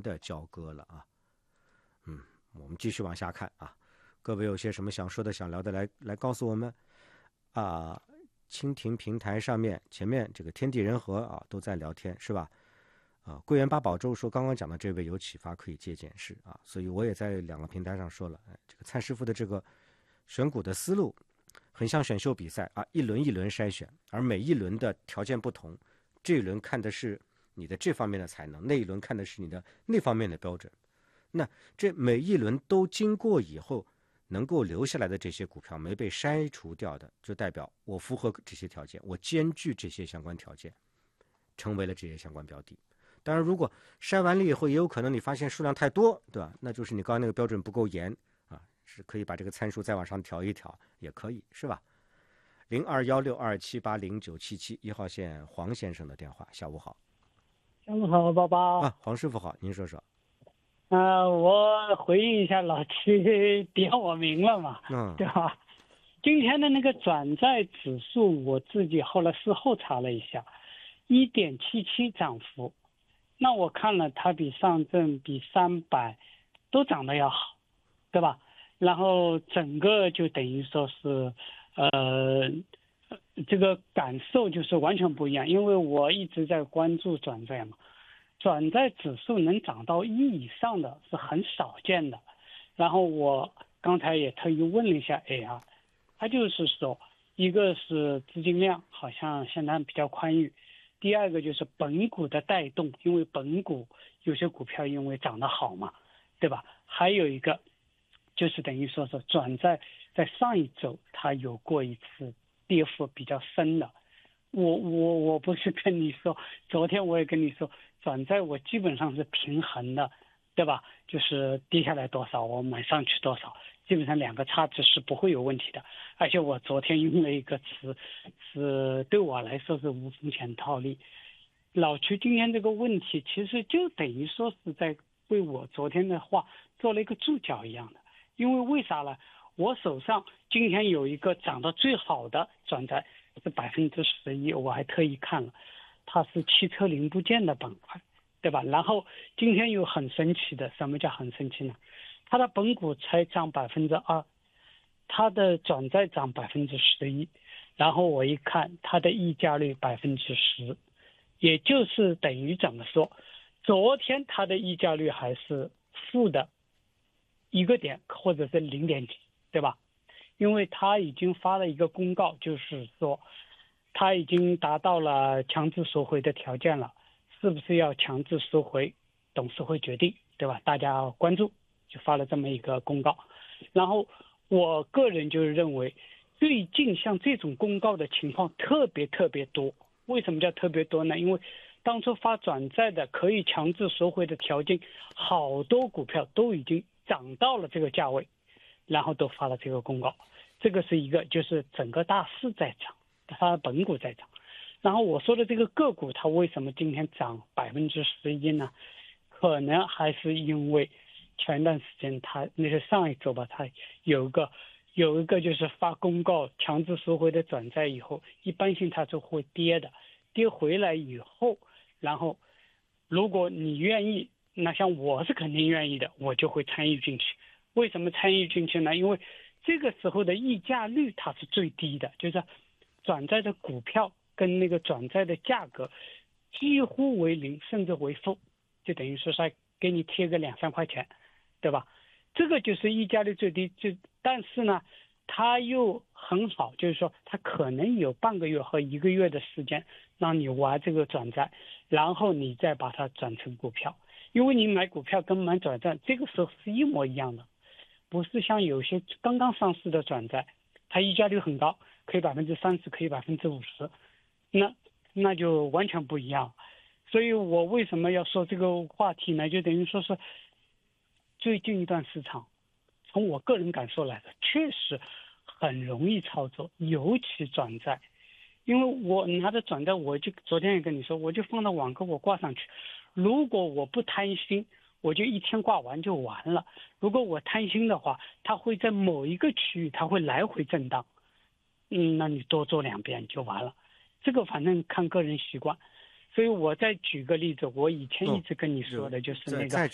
的交割了啊。我们继续往下看啊，各位有些什么想说的、想聊的来告诉我们啊。蜻蜓平台上面前面这个天地人和啊都在聊天是吧？桂圆八宝粥说刚刚讲的这位有启发，可以借鉴是啊，所以我也在两个平台上说了，这个蔡师傅的这个选股的思路很像选秀比赛啊，一轮一轮筛选，而每一轮的条件不同，这一轮看的是你的这方面的才能，那一轮看的是你的那方面的标准。那这每一轮都经过以后，能够留下来的这些股票没被筛除掉的，就代表我符合这些条件，我兼具这些相关条件，成为了这些相关标的。当然如果筛完了以后，也有可能你发现数量太多，对吧？那就是你刚刚那个标准不够严啊，是可以把这个参数再往上调一调，也可以是吧？021627809771号线黄先生的电话，下午好。 下午好，宝宝啊，黄师傅好，您说说。 我回应一下老七点我名了嘛，对吧？今天的那个转债指数，我自己后来事后查了一下，1.77涨幅，那我看了它比上证、比300都涨得要好，对吧？然后整个就等于说是，这个感受就是完全不一样，因为我一直在关注转债嘛。转债指数能涨到1以上的是很少见的，然后我刚才也特意问了一下 AR， 它就是说，一个是资金量好像现在比较宽裕，第二个就是本股的带动，因为本股有些股票因为涨得好嘛，对吧？还有一个就是等于说是转债在上一周它有过一次跌幅比较深的。我不是跟你说，昨天我也跟你说，转债我基本上是平衡的，对吧？就是跌下来多少我买上去多少，基本上两个差值是不会有问题的。而且我昨天用了一个词，是对我来说是无风险套利。老徐今天这个问题其实就等于说是在为我昨天的话做了一个注脚一样的，因为啥呢？我手上今天有一个涨得最好的转债是11%，我还特意看了，它是汽车零部件的板块，对吧？然后今天有很神奇的，什么叫很神奇呢？它的本股才涨2%，它的转债涨11%，然后我一看它的溢价率10%，也就是等于怎么说？昨天它的溢价率还是负的1个点或者是0点几，对吧？因为他已经发了一个公告，就是说他已经达到了强制收回的条件了，是不是要强制收回，董事会决定，对吧？大家关注，就发了这么一个公告。然后我个人就是认为，最近像这种公告的情况特别多。为什么叫特别多呢？因为当初发转债的可以强制收回的条件，好多股票都已经涨到了这个价位，然后都发了这个公告。这个是一个，就是整个大势在涨，它本股在涨。然后我说的这个个股，它为什么今天涨11%呢？可能还是因为前段时间它那个上一周吧，它有一个就是发公告强制收回的转债以后，一般性它就会跌的，跌回来以后，然后如果你愿意，那像我是肯定愿意的，我就会参与进去。为什么参与进去呢？因为这个时候的溢价率它是最低的，就是转债的股票跟那个转债的价格几乎为零，甚至为负，就等于说是给你贴个2-3块钱，对吧？这个就是溢价率最低，但是呢，它又很好，就是说它可能有半个月和1个月的时间让你玩这个转债，然后你再把它转成股票，因为你买股票跟买转债这个时候是一模一样的。不是像有些刚刚上市的转债，它溢价率很高，可以30%，可以50%，那就完全不一样。所以我为什么要说这个话题呢？就等于说是最近一段市场，从我个人感受来的，确实很容易操作，尤其转债。因为我拿着转债，我就昨天也跟你说，我就放到网购我挂上去，如果我不贪心，我就一天挂完就完了。如果我贪心的话，它会在某一个区域它会来回震荡，那你多做2遍就完了。这个反正看个人习惯。所以我再举个例子，我以前一直跟你说的就是那个